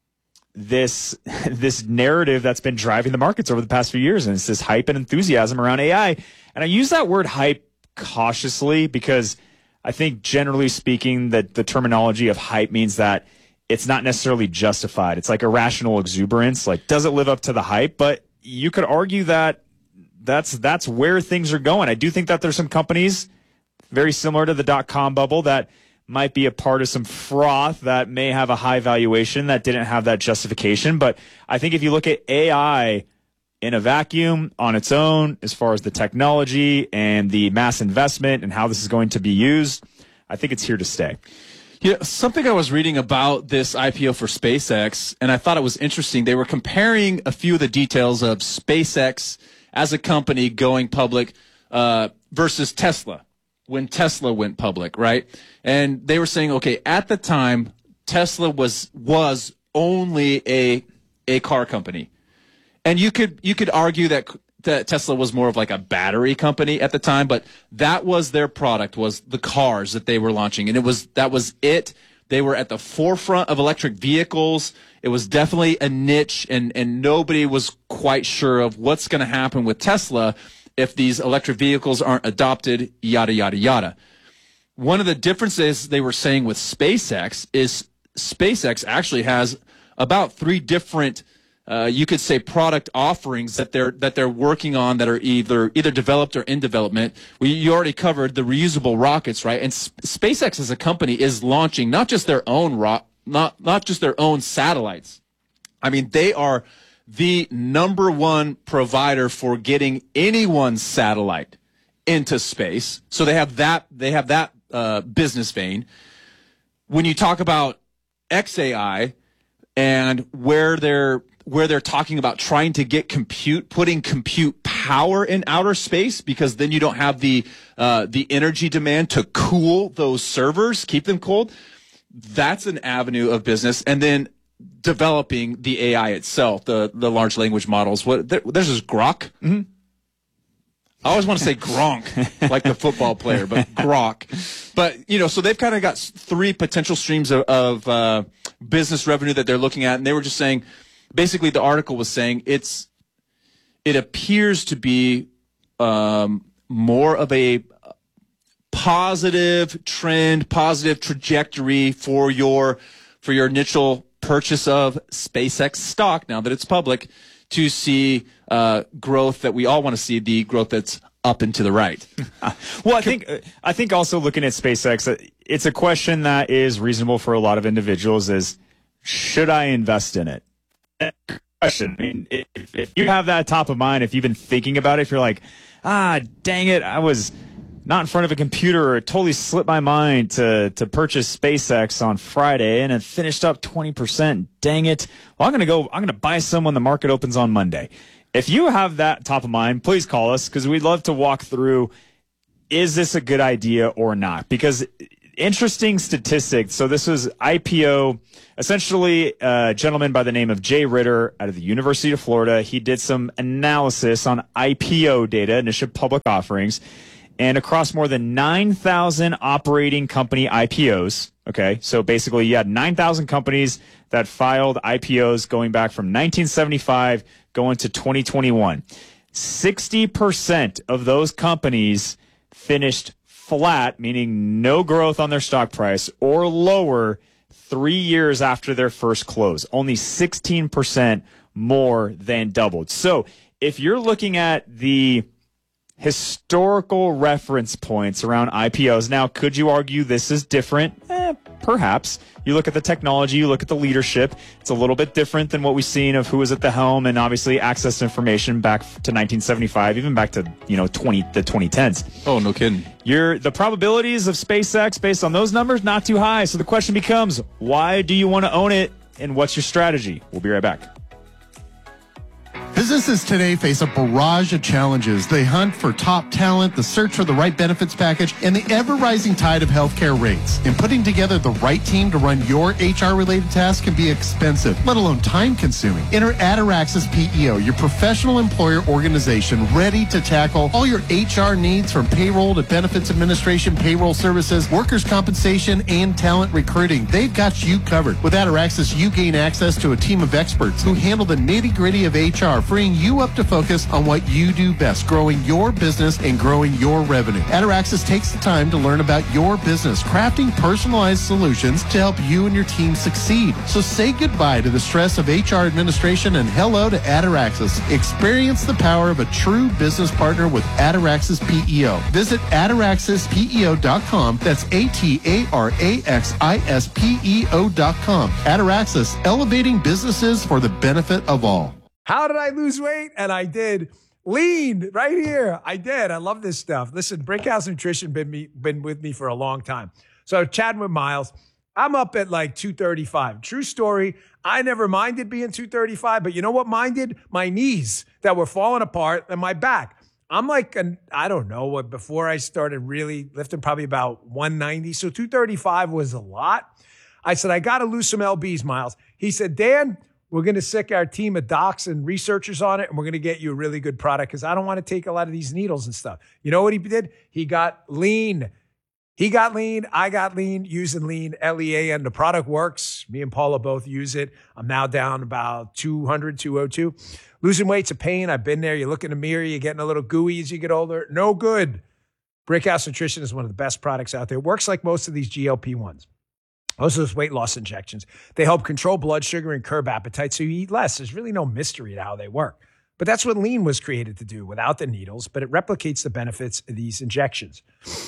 this this narrative that's been driving the markets over the past few years. And it's this hype and enthusiasm around A I. And I use that word hype cautiously because I think generally speaking that the terminology of hype means that it's not necessarily justified. It's like irrational exuberance. Like, does it live up to the hype? But you could argue that That's that's where things are going. I do think that there's some companies very similar to the dot-com bubble that might be a part of some froth that may have a high valuation that didn't have that justification. But I think if you look at A I in a vacuum on its own, as far as the technology and the mass investment and how this is going to be used, I think it's here to stay. Yeah, something I was reading about this I P O for SpaceX, and I thought it was interesting. They were comparing a few of the details of SpaceX as a company going public uh, versus Tesla, when Tesla went public, right? And they were saying, okay, at the time, Tesla was was only a a car company, and you could you could argue that that Tesla was more of like a battery company at the time, but that was their product, was the cars that they were launching, and it was that was it. They were at the forefront of electric vehicles. It was definitely a niche, and, and nobody was quite sure of what's going to happen with Tesla if these electric vehicles aren't adopted, yada, yada, yada. One of the differences they were saying with SpaceX is SpaceX actually has about three different, uh, you could say, product offerings that they're that they're working on that are either either developed or in development. We, you already covered the reusable rockets, right? And S- SpaceX as a company is launching not just their own rock. Not not just their own satellites. I mean, they are the number one provider for getting anyone's satellite into space. So they have that they have that uh, business vein. When you talk about X A I and where they're where they're talking about trying to get compute, putting compute power in outer space, because then you don't have the uh, the energy demand to cool those servers, keep them cold. That's an avenue of business. And then developing the A I itself, the, the large language models. What there, there's this Grok. Mm-hmm. I always want to say Gronk, like the football player, but Grok. But, you know, so they've kind of got three potential streams of, of uh, business revenue that they're looking at. And they were just saying, basically the article was saying it's, it appears to be um, more of a positive trend, positive trajectory for your for your initial purchase of SpaceX stock, now that it's public, to see uh, growth that we all want to see, the growth that's up and to the right. Well, I think I think also looking at SpaceX, it's a question that is reasonable for a lot of individuals is, should I invest in it? Question. I mean, if, if you have that top of mind, if you've been thinking about it, if you're like, ah, dang it, I was not in front of a computer, or it totally slipped my mind to to purchase SpaceX on Friday, and it finished up twenty percent. Dang it. Well, I'm going to go, I'm going to buy some when the market opens on Monday. If you have that top of mind, please call us, because we'd love to walk through, is this a good idea or not? Because interesting statistics. So this was I P O, essentially a gentleman by the name of Jay Ritter out of the University of Florida. He did some analysis on I P O data, initial public offerings, and across more than nine thousand operating company I P Os. Okay, so basically you had nine thousand companies that filed I P Os going back from nineteen seventy-five going to twenty twenty-one. sixty percent of those companies finished flat, meaning no growth on their stock price, or lower three years after their first close. Only sixteen percent more than doubled. So if you're looking at the historical reference points around I P Os, now, could you argue this is different? Eh, perhaps. You look at the technology, you look at the leadership. It's a little bit different than what we've seen of who was at the helm, and obviously access to information back to nineteen seventy-five, even back to, you know, twenty the twenty tens. Oh, no kidding. You're, the probabilities of SpaceX based on those numbers, not too high. So the question becomes, why do you want to own it, and what's your strategy? We'll be right back. Businesses today face a barrage of challenges. They hunt for top talent, the search for the right benefits package, and the ever-rising tide of healthcare rates. And putting together the right team to run your H R-related tasks can be expensive, let alone time-consuming. Enter Ataraxis P E O, your professional employer organization ready to tackle all your H R needs, from payroll to benefits administration, payroll services, workers' compensation, and talent recruiting. They've got you covered. With Ataraxis, you gain access to a team of experts who handle the nitty-gritty of H R, freeing you up to focus on what you do best, growing your business and growing your revenue. Ataraxis takes the time to learn about your business, crafting personalized solutions to help you and your team succeed. So say goodbye to the stress of H R administration and hello to Ataraxis. Experience the power of a true business partner with Ataraxis P E O. Visit ataraxis P E O dot com. That's A T A R A X I S P E O dot com. Ataraxis, elevating businesses for the benefit of all. How did I lose weight? And I did. Lean right here. I did. I love this stuff. Listen, Brickhouse Nutrition been me been with me for a long time. So chatting with Miles, I'm up at like two thirty-five. True story. I never minded being two thirty-five, but you know what minded? My knees that were falling apart and my back. I'm like, an, I don't know what, before I started really lifting, probably about one ninety. So two thirty-five was a lot. I said, I got to lose some L Bs, Miles. He said, Dan, we're going to sick our team of docs and researchers on it, and we're going to get you a really good product, because I don't want to take a lot of these needles and stuff. You know what he did? He got lean. He got lean. I got lean, using lean, L E A, and the product works. Me and Paula both use it. I'm now down about two hundred, two oh two. Losing weight's a pain. I've been there. You look in the mirror, you're getting a little gooey as you get older. No good. Brickhouse Nutrition is one of the best products out there. It works like most of these G L P ones. Most of those weight loss injections, they help control blood sugar and curb appetite, so you eat less. There's really no mystery to how they work. But that's what lean was created to do, without the needles, but it replicates the benefits of these injections.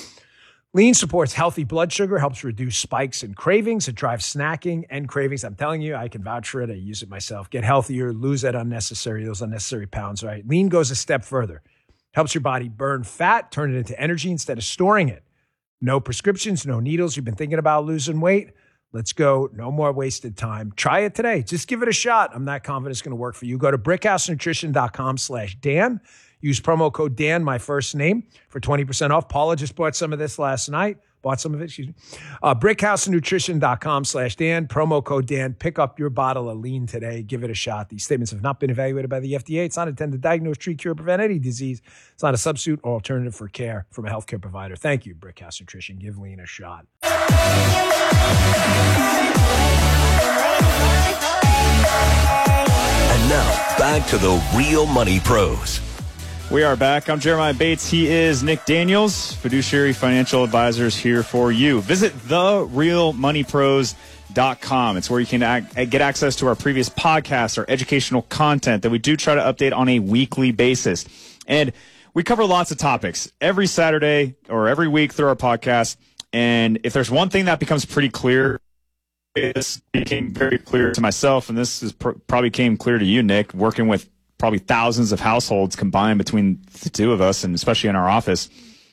Lean supports healthy blood sugar, helps reduce spikes and cravings. It drives snacking and cravings. I'm telling you, I can vouch for it. I use it myself. Get healthier, lose that unnecessary, those unnecessary pounds, right? Lean goes a step further. Helps your body burn fat, turn it into energy instead of storing it. No prescriptions, no needles. You've been thinking about losing weight? Let's go. No more wasted time. Try it today. Just give it a shot. I'm not confident it's going to work for you. Go to brickhousenutrition.com slash Dan. Use promo code Dan, my first name, for twenty percent off. Paula just bought some of this last night. Bought some of it, excuse me. Uh, brickhousenutrition.com slash Dan. Promo code Dan. Pick up your bottle of lean today. Give it a shot. These statements have not been evaluated by the F D A. It's not intended to diagnose, treat, cure, prevent any disease. It's not a substitute or alternative for care from a healthcare provider. Thank you, Brickhouse Nutrition. Give lean a shot. And now, back to the Real Money Pros. We are back. I'm Jeremiah Bates. He is Nick Daniels, Fiduciary Financial Advisors, here for you. Visit the real money pros dot com. It's where you can ac- get access to our previous podcasts, our educational content that we do try to update on a weekly basis. And we cover lots of topics every Saturday or every week through our podcast. And if there's one thing that becomes pretty clear this became very clear to myself, and this is pr- probably came clear to you, Nick, working with probably thousands of households combined between the two of us, and especially in our office.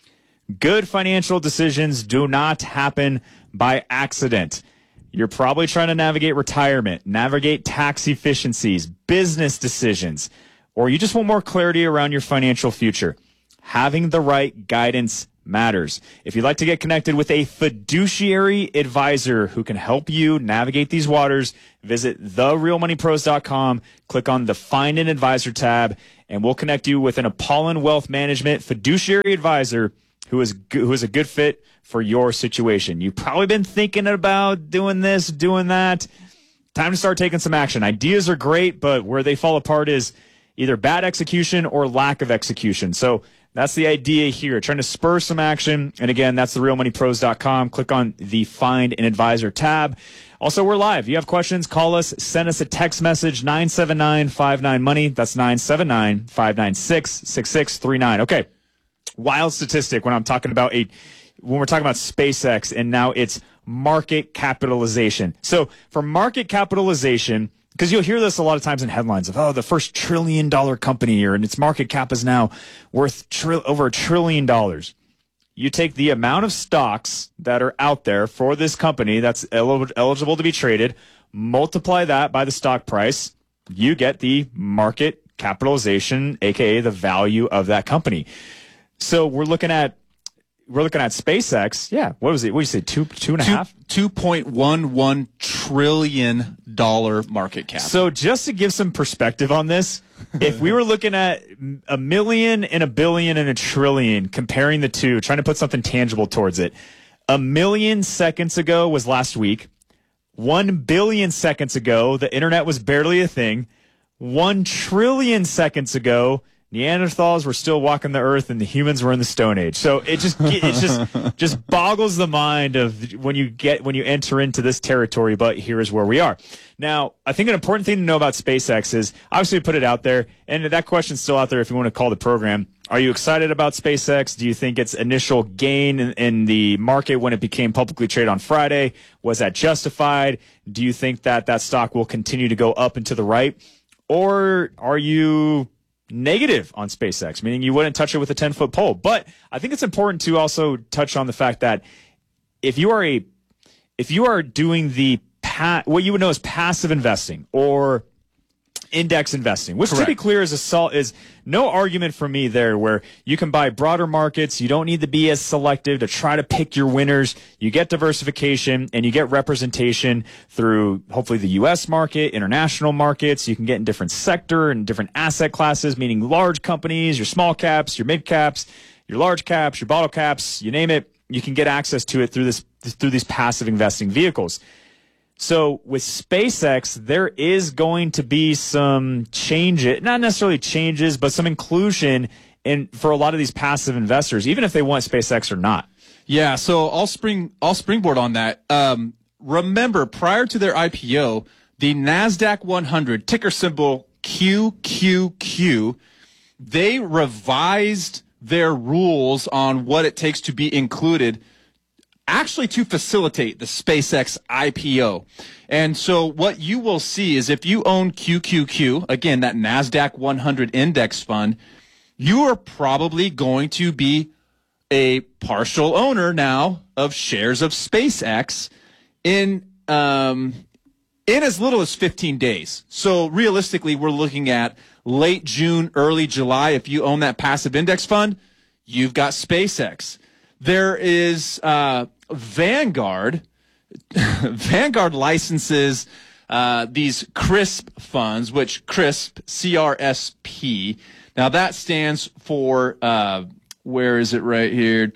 Good financial decisions do not happen by accident. You're probably trying to navigate retirement, navigate tax efficiencies, business decisions, or you just want more clarity around your financial future. Having the right guidance matters. If you'd like to get connected with a fiduciary advisor who can help you navigate these waters, visit the real money pros dot com, click on the Find an Advisor tab, and we'll connect you with an Apollon Wealth Management fiduciary advisor who is who is a good fit for your situation. You've probably been thinking about doing this, doing that. Time to start taking some action. Ideas are great, but where they fall apart is either bad execution or lack of execution. So that's the idea here, trying to spur some action. And again, that's the real money pros dot com. Click on the Find an Advisor tab. Also, we're live. You have questions, call us, send us a text message, nine seven nine five nine money. That's nine seven nine five nine six six six three nine. Okay. Wild statistic when I'm talking about a, when we're talking about SpaceX and now it's market capitalization. So for market capitalization, because you'll hear this a lot of times in headlines of, oh, the first trillion dollar company here and its market cap is now worth tri- over a trillion dollars. You take the amount of stocks that are out there for this company that's el- eligible to be traded, multiply that by the stock price, you get the market capitalization, aka the value of that company. So we're looking at we're looking at SpaceX. Yeah, what was it? What did you say? Two two and a two, half? Two point one one trillion dollar market cap. So just to give some perspective on this, if we were looking at a million and a billion and a trillion, comparing the two, trying to put something tangible towards it, a million seconds ago was last week. One billion seconds ago, the internet was barely a thing. One trillion seconds ago, Neanderthals were still walking the earth and the humans were in the Stone Age. So it just it just just boggles the mind of when you get when you enter into this territory, but here is where we are. Now, I think an important thing to know about SpaceX is obviously we put it out there, and that question's still out there if you want to call the program. Are you excited about SpaceX? Do you think its initial gain in, in the market when it became publicly traded on Friday, was that justified? Do you think that that stock will continue to go up and to the right? Or are you negative on SpaceX, meaning you wouldn't touch it with a ten-foot pole? But I think it's important to also touch on the fact that if you are a, if you are doing the pa- what you would know as passive investing or index investing, which Correct. to be clear is a sol- is no argument for me there, where you can buy broader markets. You don't need to be as selective to try to pick your winners. You get diversification and you get representation through hopefully the U S market, international markets. You can get in different sector and different asset classes, meaning large companies, your small caps, your mid caps, your large caps, your bottle caps, you name it. You can get access to it through this through these passive investing vehicles. So with SpaceX, there is going to be some changes, not necessarily changes, but some inclusion in for a lot of these passive investors, even if they want SpaceX or not. Yeah, so I'll spring I'll springboard on that. Um, remember, prior to their I P O, the NASDAQ one hundred, ticker symbol Q Q Q, they revised their rules on what it takes to be included, actually to facilitate the SpaceX I P O. And so what you will see is if you own Q Q Q, again, that NASDAQ one hundred index fund, you are probably going to be a partial owner now of shares of SpaceX in um, in as little as fifteen days. So realistically, we're looking at late June, early July. If you own that passive index fund, you've got SpaceX. There is uh, Vanguard. Vanguard licenses uh, these CRISP funds, which CRISP, C R S P. Now that stands for, uh, where is it right here?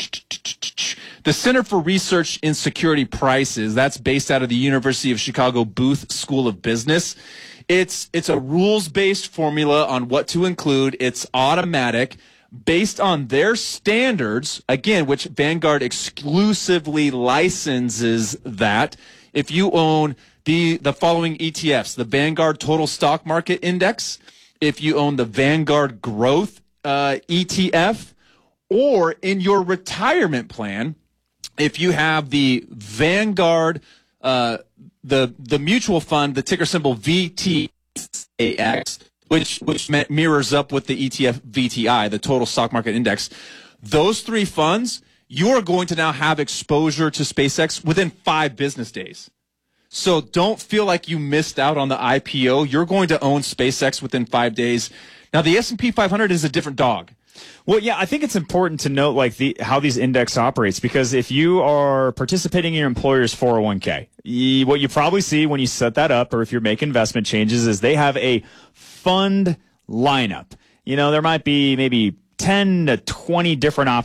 The Center for Research in Security Prices. That's based out of the University of Chicago Booth School of Business. It's it's a rules-based formula on what to include. It's automatic, based on their standards, again, which Vanguard exclusively licenses that. If you own the, the following E T Fs, the Vanguard Total Stock Market Index, if you own the Vanguard Growth uh, E T F, or in your retirement plan, if you have the Vanguard uh, the the mutual fund, the ticker symbol V T A X, which which mirrors up with the E T F V T I, the total stock market index. Those three funds, you are going to now have exposure to SpaceX within five business days. So don't feel like you missed out on the I P O. You're going to own SpaceX within five days. Now, the S and P five hundred is a different dog. Well, yeah, I think it's important to note like the how these index operates, because if you are participating in your employer's four oh one k, you, what you probably see when you set that up, or if you're making investment changes, is they have a fund lineup. You know, there might be maybe ten to twenty different options